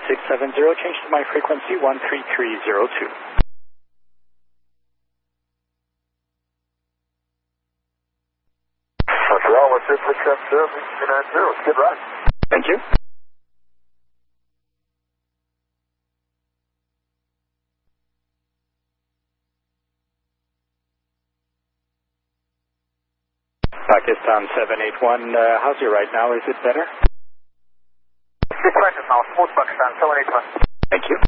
670, change to my frequency 13302. Well, with 670, good run. Thank you. Pakistan 781, how's your right now? Is it better? It's correct now. Smooth Pakistan 781. Thank you.